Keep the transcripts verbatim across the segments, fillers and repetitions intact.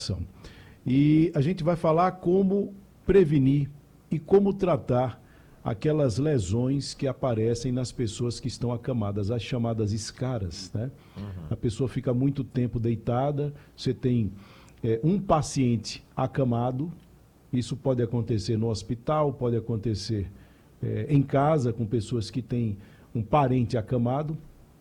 E a gente vai falar como prevenir e como tratar aquelas lesões que aparecem nas pessoas que estão acamadas, as chamadas escaras, né? Uhum. A pessoa fica muito tempo deitada, você tem é, um paciente acamado, isso pode acontecer no hospital, pode acontecer é, em casa com pessoas que têm um parente acamado,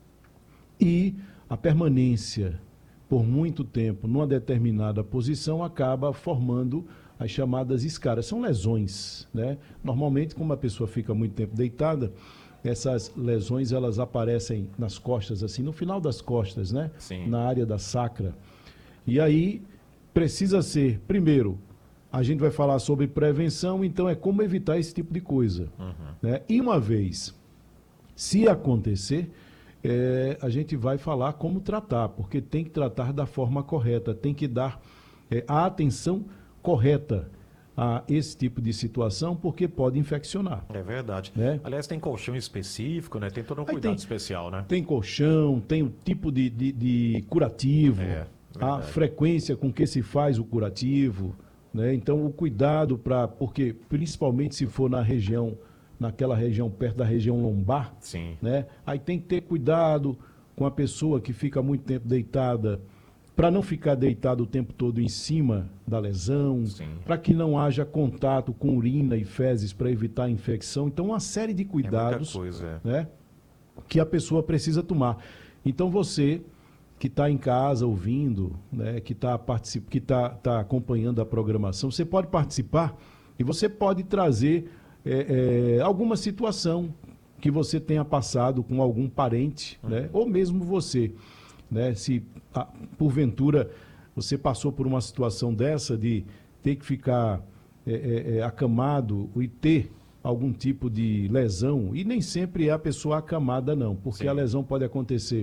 e a permanência por muito tempo numa determinada posição acaba formando as chamadas escaras. São lesões, né? Normalmente, como a pessoa fica muito tempo deitada, essas lesões elas aparecem nas costas, assim, no final das costas, né? Sim. Na área da sacra. E aí precisa ser, primeiro, a gente vai falar sobre prevenção, então é como evitar esse tipo de coisa. Uhum. Né? E uma vez, se acontecer, é, a gente vai falar como tratar, porque tem que tratar da forma correta, tem que dar é, a atenção correta a esse tipo de situação, porque pode infeccionar. É verdade. Né? Aliás, tem colchão específico, né? Tem todo um Aí cuidado tem, especial, né? Tem colchão, tem o tipo de, de, de curativo, É, a frequência com que se faz o curativo, né? Então o cuidado para, porque principalmente se for na região, naquela região perto da região lombar, Sim. Né? Aí tem que ter cuidado com a pessoa que fica muito tempo deitada, para não ficar deitado o tempo todo em cima da lesão, para que não haja contato com urina e fezes para evitar a infecção. Então, uma série de cuidados é muita coisa, é. né, que a pessoa precisa tomar. Então, você que está em casa ouvindo, né, que está particip... que tá, tá acompanhando a programação, você pode participar e você pode trazer é, é, alguma situação que você tenha passado com algum parente, uhum. né, ou mesmo você. Né? Se, ah, porventura, você passou por uma situação dessa de ter que ficar é, é, é, acamado e ter algum tipo de lesão, e nem sempre é a pessoa acamada, não, porque Sim. a lesão pode acontecer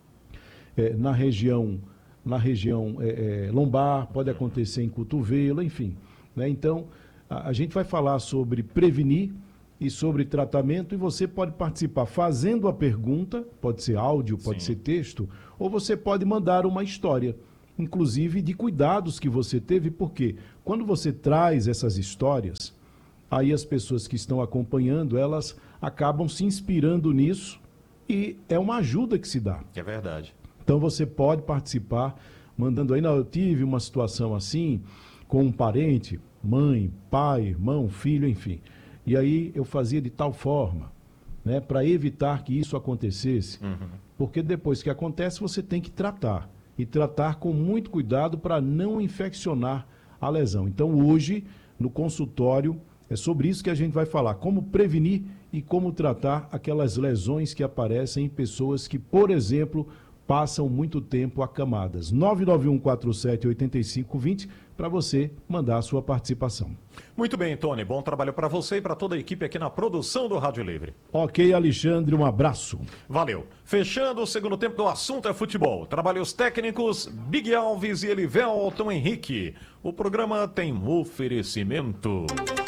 é, na região, na região é, é, lombar, pode acontecer em cotovelo, enfim. Né? Então, a, a gente vai falar sobre prevenir e sobre tratamento, e você pode participar fazendo a pergunta, pode ser áudio, pode Sim. ser texto, ou você pode mandar uma história, inclusive de cuidados que você teve, porque quando você traz essas histórias, aí as pessoas que estão acompanhando, elas acabam se inspirando nisso, e é uma ajuda que se dá. É verdade. Então você pode participar, mandando aí, não, eu tive uma situação assim, com um parente, mãe, pai, irmão, filho, enfim. E aí eu fazia de tal forma, né, para evitar que isso acontecesse. Uhum. Porque depois que acontece, você tem que tratar. E tratar com muito cuidado para não infeccionar a lesão. Então hoje, no consultório, é sobre isso que a gente vai falar. Como prevenir e como tratar aquelas lesões que aparecem em pessoas que, por exemplo, passam muito tempo acamadas. nove nove um quatro sete oito cinco dois zero para você mandar a sua participação. Muito bem, Tony. Bom trabalho para você e para toda a equipe aqui na produção do Rádio Livre. Ok, Alexandre, um abraço. Valeu. Fechando o segundo tempo do assunto é futebol. Trabalhos técnicos, Big Alves e Elivelton Henrique. O programa tem oferecimento.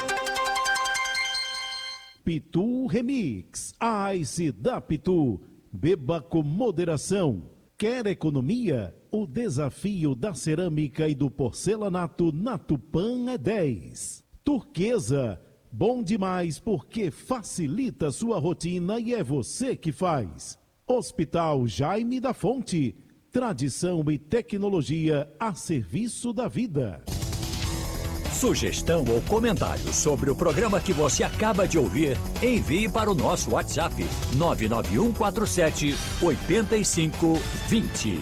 Pitu Remix, Ice da Pitu. Beba com moderação. Quer economia? O desafio da cerâmica e do porcelanato na Tupã é dez. Turquesa, bom demais porque facilita sua rotina e é você que faz. Hospital Jaime da Fonte, tradição e tecnologia a serviço da vida. Sugestão ou comentário sobre o programa que você acaba de ouvir, envie para o nosso WhatsApp nove nove um quatro sete oito cinco dois zero.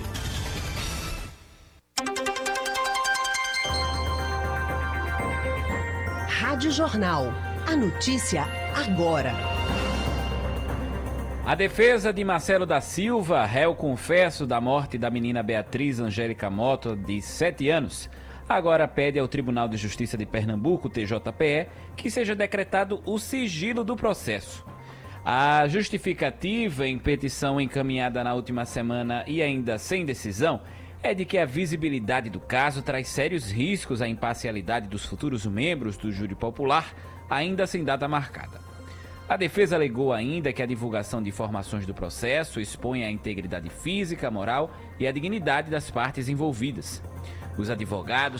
Rádio Jornal. A notícia agora. A defesa de Marcelo da Silva, réu confesso da morte da menina Beatriz Angélica Mota, de sete anos, agora pede ao Tribunal de Justiça de Pernambuco, T J P E, que seja decretado o sigilo do processo. A justificativa em petição encaminhada na última semana e ainda sem decisão é de que a visibilidade do caso traz sérios riscos à imparcialidade dos futuros membros do júri popular, ainda sem data marcada. A defesa alegou ainda que a divulgação de informações do processo expõe a integridade física, moral e a dignidade das partes envolvidas. Os advogados